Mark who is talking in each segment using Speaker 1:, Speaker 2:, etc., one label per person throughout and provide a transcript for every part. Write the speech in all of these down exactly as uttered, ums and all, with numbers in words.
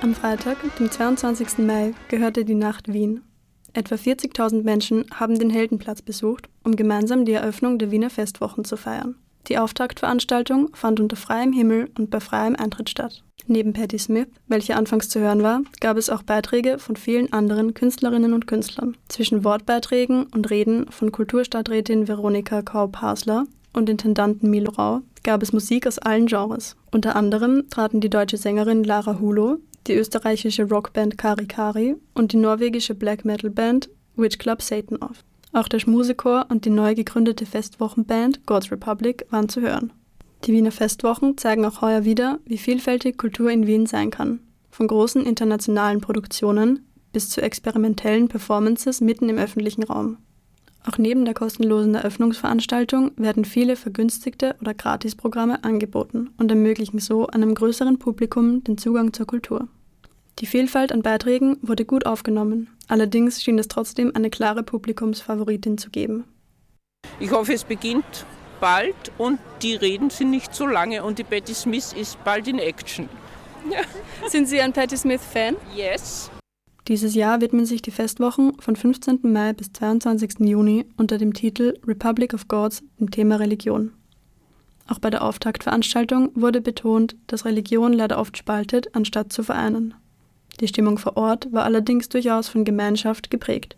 Speaker 1: Am Freitag, dem zweiundzwanzigsten Mai, gehörte die Nacht Wien. Etwa vierzigtausend Menschen haben den Heldenplatz besucht, um gemeinsam die Eröffnung der Wiener Festwochen zu feiern. Die Auftaktveranstaltung fand unter freiem Himmel und bei freiem Eintritt statt. Neben Patti Smith, welche anfangs zu hören war, gab es auch Beiträge von vielen anderen Künstlerinnen und Künstlern. Zwischen Wortbeiträgen und Reden von Kulturstadträtin Veronika Kaup-Hasler und Intendanten Milo Rau gab es Musik aus allen Genres. Unter anderem traten die deutsche Sängerin Lara Hulo, die österreichische Rockband Kari Kari und die norwegische Black-Metal-Band Witch Club Satan auf. Auch der Schmusechor und die neu gegründete Festwochenband God's Republic waren zu hören. Die Wiener Festwochen zeigen auch heuer wieder, wie vielfältig Kultur in Wien sein kann. Von großen internationalen Produktionen bis zu experimentellen Performances mitten im öffentlichen Raum. Auch neben der kostenlosen Eröffnungsveranstaltung werden viele vergünstigte oder Gratisprogramme angeboten und ermöglichen so einem größeren Publikum den Zugang zur Kultur. Die Vielfalt an Beiträgen wurde gut aufgenommen, allerdings schien es trotzdem eine klare Publikumsfavoritin zu geben.
Speaker 2: Ich hoffe, es beginnt bald und die Reden sind nicht so lange und die Patti Smith ist bald in Action.
Speaker 1: Ja. Sind Sie ein Patti Smith-Fan?
Speaker 2: Yes.
Speaker 1: Dieses Jahr widmen sich die Festwochen von fünfzehnten Mai bis zweiundzwanzigsten Juni unter dem Titel Republic of Gods dem Thema Religion. Auch bei der Auftaktveranstaltung wurde betont, dass Religion leider oft spaltet, anstatt zu vereinen. Die Stimmung vor Ort war allerdings durchaus von Gemeinschaft geprägt.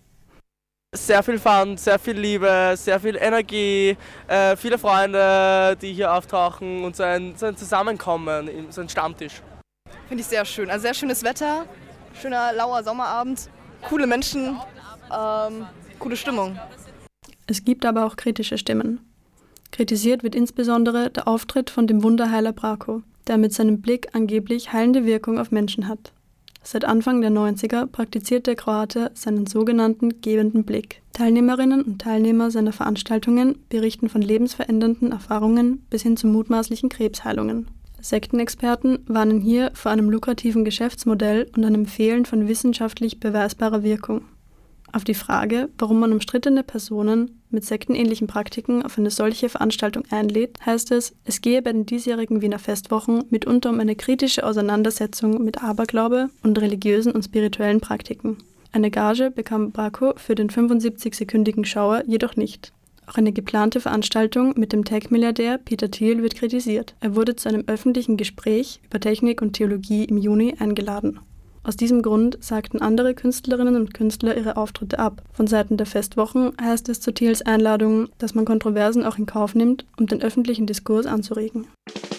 Speaker 3: Sehr viel Fun, sehr viel Liebe, sehr viel Energie, äh, viele Freunde, die hier auftauchen und so ein, so ein Zusammenkommen, so ein Stammtisch.
Speaker 4: Finde ich sehr schön. Also sehr schönes Wetter. Schöner, lauer Sommerabend, coole Menschen, ähm, coole Stimmung.
Speaker 1: Es gibt aber auch kritische Stimmen. Kritisiert wird insbesondere der Auftritt von dem Wunderheiler Braco, der mit seinem Blick angeblich heilende Wirkung auf Menschen hat. Seit Anfang der neunziger praktiziert der Kroate seinen sogenannten gebenden Blick. Teilnehmerinnen und Teilnehmer seiner Veranstaltungen berichten von lebensverändernden Erfahrungen bis hin zu mutmaßlichen Krebsheilungen. Sektenexperten warnen hier vor einem lukrativen Geschäftsmodell und einem Fehlen von wissenschaftlich beweisbarer Wirkung. Auf die Frage, warum man umstrittene Personen mit sektenähnlichen Praktiken auf eine solche Veranstaltung einlädt, heißt es, es gehe bei den diesjährigen Wiener Festwochen mitunter um eine kritische Auseinandersetzung mit Aberglaube und religiösen und spirituellen Praktiken. Eine Gage bekam Braco für den fünfundsiebzig-sekündigen Schauer jedoch nicht. Auch eine geplante Veranstaltung mit dem Tech-Milliardär Peter Thiel wird kritisiert. Er wurde zu einem öffentlichen Gespräch über Technik und Theologie im Juni eingeladen. Aus diesem Grund sagten andere Künstlerinnen und Künstler ihre Auftritte ab. Von Seiten der Festwochen heißt es zu Thiels Einladung, dass man Kontroversen auch in Kauf nimmt, um den öffentlichen Diskurs anzuregen.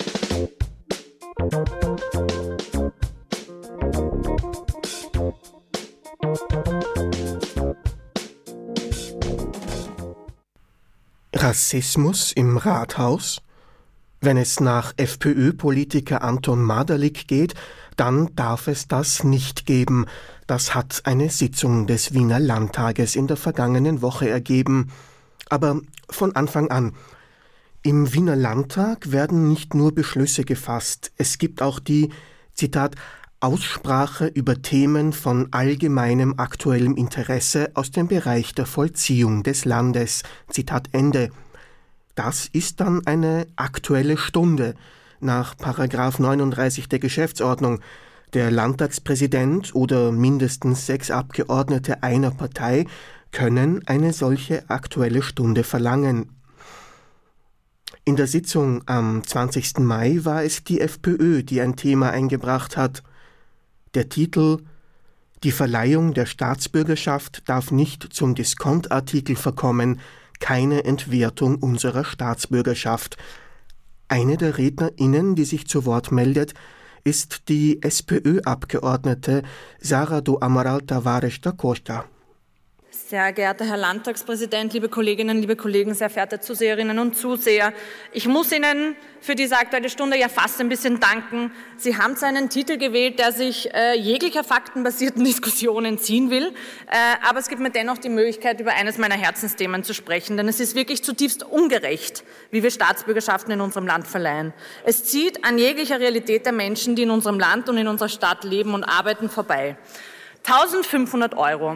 Speaker 5: Rassismus im Rathaus? Wenn es nach FPÖ-Politiker Anton Maderlik geht, dann darf es das nicht geben. Das hat eine Sitzung des Wiener Landtages in der vergangenen Woche ergeben. Aber von Anfang an. Im Wiener Landtag werden nicht nur Beschlüsse gefasst, es gibt auch die, Zitat, Aussprache über Themen von allgemeinem aktuellem Interesse aus dem Bereich der Vollziehung des Landes. Zitat Ende. Das ist dann eine aktuelle Stunde nach Paragraph neununddreißig der Geschäftsordnung. Der Landtagspräsident oder mindestens sechs Abgeordnete einer Partei können eine solche aktuelle Stunde verlangen. In der Sitzung am zwanzigsten Mai war es die FPÖ, die ein Thema eingebracht hat. Der Titel »Die Verleihung der Staatsbürgerschaft darf nicht zum Diskontartikel verkommen, keine Entwertung unserer Staatsbürgerschaft«. Eine der RednerInnen, die sich zu Wort meldet, ist die SPÖ-Abgeordnete Sara do Amaral Tavares da Costa.
Speaker 6: Sehr geehrter Herr Landtagspräsident, liebe Kolleginnen, liebe Kollegen, sehr verehrte Zuseherinnen und Zuseher. Ich muss Ihnen für diese Aktuelle Stunde ja fast ein bisschen danken. Sie haben zwar einen Titel gewählt, der sich äh, jeglicher faktenbasierten Diskussion entziehen will, äh, aber es gibt mir dennoch die Möglichkeit, über eines meiner Herzensthemen zu sprechen, denn es ist wirklich zutiefst ungerecht, wie wir Staatsbürgerschaften in unserem Land verleihen. Es zieht an jeglicher Realität der Menschen, die in unserem Land und in unserer Stadt leben und arbeiten, vorbei. eintausendfünfhundert Euro.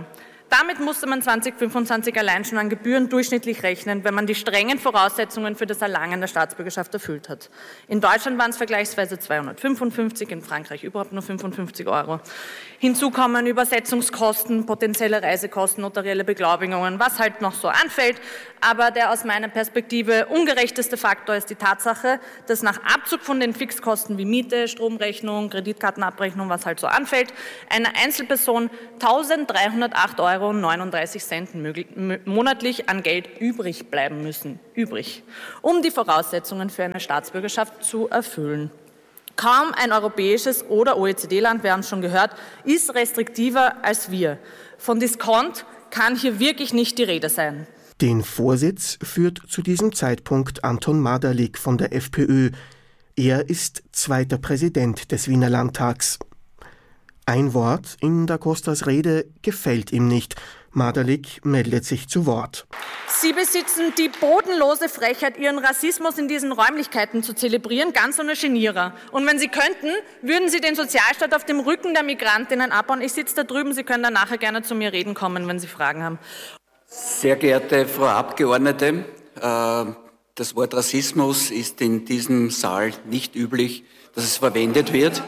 Speaker 6: Damit musste man zwanzig fünfundzwanzig allein schon an Gebühren durchschnittlich rechnen, wenn man die strengen Voraussetzungen für das Erlangen der Staatsbürgerschaft erfüllt hat. In Deutschland waren es vergleichsweise zweihundertfünfundfünfzig, in Frankreich überhaupt nur fünfundfünfzig Euro. Hinzu kommen Übersetzungskosten, potenzielle Reisekosten, notarielle Beglaubigungen, was halt noch so anfällt. Aber der aus meiner Perspektive ungerechteste Faktor ist die Tatsache, dass nach Abzug von den Fixkosten wie Miete, Stromrechnung, Kreditkartenabrechnung, was halt so anfällt, eine Einzelperson eintausenddreihundertacht Euro und neununddreißig Cent monatlich an Geld übrig bleiben müssen, übrig, um die Voraussetzungen für eine Staatsbürgerschaft zu erfüllen. Kaum ein europäisches oder O E C D-Land, wir haben es schon gehört, ist restriktiver als wir. Von Diskont kann hier wirklich nicht die Rede sein.
Speaker 5: Den Vorsitz führt zu diesem Zeitpunkt Anton Marderlik von der FPÖ. Er ist zweiter Präsident des Wiener Landtags. Ein Wort in Da Costas Rede gefällt ihm nicht. Marderlik meldet sich zu Wort.
Speaker 6: Sie besitzen die bodenlose Frechheit, Ihren Rassismus in diesen Räumlichkeiten zu zelebrieren, ganz ohne Genierer. Und wenn Sie könnten, würden Sie den Sozialstaat auf dem Rücken der Migrantinnen abbauen. Ich sitze da drüben, Sie können dann nachher gerne zu mir reden kommen, wenn Sie Fragen haben.
Speaker 7: Sehr geehrte Frau Abgeordnete, das Wort Rassismus ist in diesem Saal nicht üblich, dass es verwendet wird.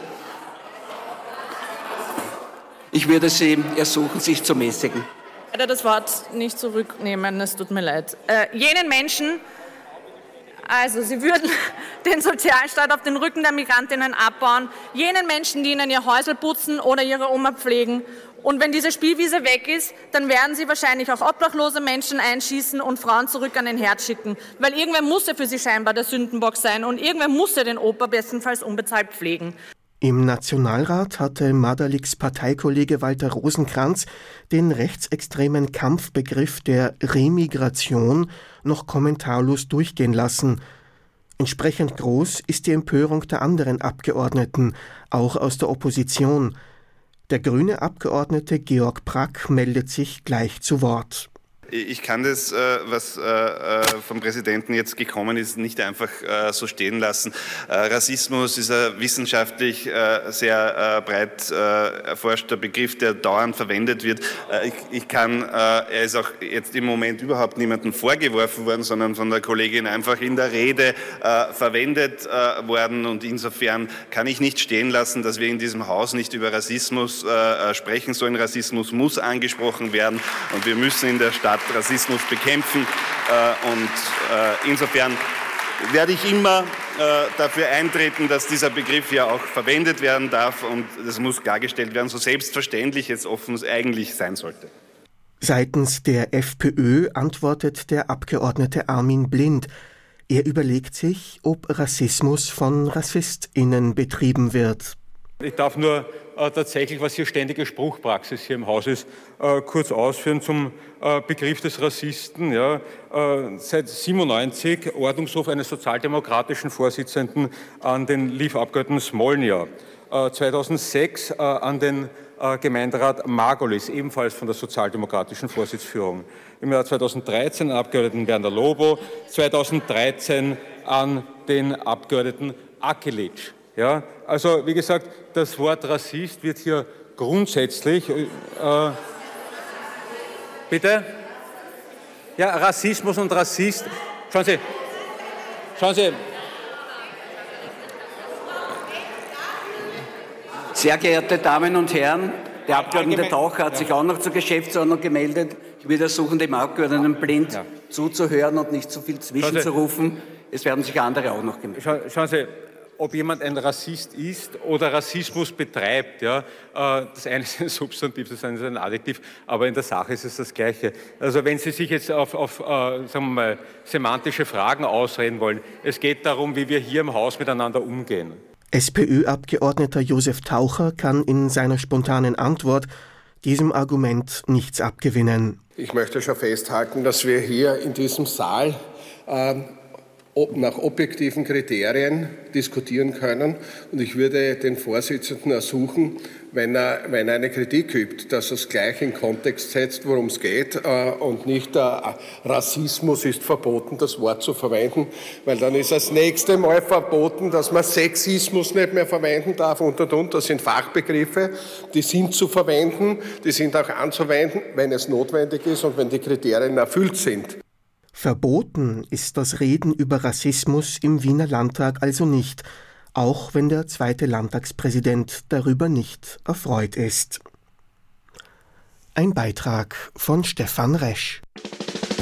Speaker 7: Ich würde Sie ersuchen, sich zu mäßigen.
Speaker 6: Ich werde das Wort nicht zurücknehmen, es tut mir leid. Äh, jenen Menschen, also Sie würden den Sozialstaat auf den Rücken der Migrantinnen abbauen, jenen Menschen, die ihnen ihr Häusl putzen oder ihre Oma pflegen. Und wenn diese Spielwiese weg ist, dann werden Sie wahrscheinlich auch obdachlose Menschen einschießen und Frauen zurück an den Herd schicken. Weil irgendwer muss ja für Sie scheinbar der Sündenbock sein und irgendwer muss ja den Opa bestenfalls unbezahlt pflegen.
Speaker 5: Im Nationalrat hatte Marderliks Parteikollege Walter Rosenkranz den rechtsextremen Kampfbegriff der Remigration noch kommentarlos durchgehen lassen. Entsprechend groß ist die Empörung der anderen Abgeordneten, auch aus der Opposition. Der grüne Abgeordnete Georg Prack meldet sich gleich zu Wort.
Speaker 8: Ich kann das, was vom Präsidenten jetzt gekommen ist, nicht einfach so stehen lassen. Rassismus ist ein wissenschaftlich sehr breit erforschter Begriff, der dauernd verwendet wird. Ich kann, er ist auch jetzt im Moment überhaupt niemandem vorgeworfen worden, sondern von der Kollegin einfach in der Rede verwendet worden. Und insofern kann ich nicht stehen lassen, dass wir in diesem Haus nicht über Rassismus sprechen sollen. Rassismus muss angesprochen werden und wir müssen in der Stadt Rassismus bekämpfen äh, und äh, insofern werde ich immer äh, dafür eintreten, dass dieser Begriff ja auch verwendet werden darf und das muss klargestellt werden, so selbstverständlich es offen eigentlich sein sollte.
Speaker 5: Seitens der FPÖ antwortet der Abgeordnete Armin Blind. Er überlegt sich, ob Rassismus von RassistInnen betrieben wird.
Speaker 9: Ich darf nur äh, tatsächlich, was hier ständige Spruchpraxis hier im Haus ist, äh, kurz ausführen zum äh, Begriff des Rassisten. Ja. Äh, seit siebenundneunzig Ordnungsruf eines sozialdemokratischen Vorsitzenden an den L I V-Abgeordneten Smolnja. Äh, zweitausendsechs äh, an den äh, Gemeinderat Margolis, ebenfalls von der sozialdemokratischen Vorsitzführung. Im Jahr zweitausenddreizehn an den Abgeordneten Berner Lobo, zweitausenddreizehn an den Abgeordneten Akelic. Ja, also wie gesagt, das Wort Rassist wird hier grundsätzlich, äh, bitte? Ja, Rassismus und Rassist, schauen Sie, schauen Sie.
Speaker 7: Sehr geehrte Damen und Herren, der Abgeordnete Taucher hat sich auch noch zur Geschäftsordnung gemeldet. Ich würde ersuchen, dem Abgeordneten Blind ja. zuzuhören und nicht zu viel zwischenzurufen. Es werden sich andere auch noch gemeldet.
Speaker 9: Schauen, schauen Sie. Ob jemand ein Rassist ist oder Rassismus betreibt, ja, das eine ist ein Substantiv, das andere ist ein Adjektiv, aber in der Sache ist es das Gleiche. Also wenn Sie sich jetzt auf, auf sagen wir mal, semantische Fragen ausreden wollen, es geht darum, wie wir hier im Haus miteinander umgehen.
Speaker 5: SPÖ-Abgeordneter Josef Taucher kann in seiner spontanen Antwort diesem Argument nichts abgewinnen.
Speaker 10: Ich möchte schon festhalten, dass wir hier in diesem Saal äh, nach objektiven Kriterien diskutieren können. Und ich würde den Vorsitzenden ersuchen, wenn er, wenn er eine Kritik übt, dass er es gleich in Kontext setzt, worum es geht, äh, und nicht äh, Rassismus ist verboten, das Wort zu verwenden, weil dann ist das nächste Mal verboten, dass man Sexismus nicht mehr verwenden darf und und und. Das sind Fachbegriffe, die sind zu verwenden, die sind auch anzuwenden, wenn es notwendig ist und wenn die Kriterien erfüllt sind.
Speaker 5: Verboten ist das Reden über Rassismus im Wiener Landtag also nicht, auch wenn der zweite Landtagspräsident darüber nicht erfreut ist. Ein Beitrag von Stefan Resch.